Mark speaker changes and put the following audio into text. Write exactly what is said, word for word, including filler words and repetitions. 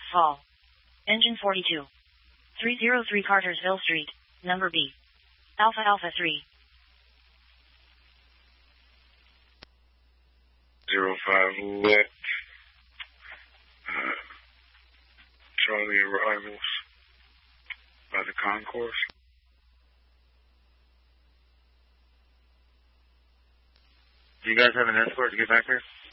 Speaker 1: Fall. Engine forty-two. three oh three Cartersville Street, number B. Alpha Alpha three.
Speaker 2: Zero five left. Uh, Charlie arrivals by the concourse.
Speaker 3: Do you guys have an escort to get back here?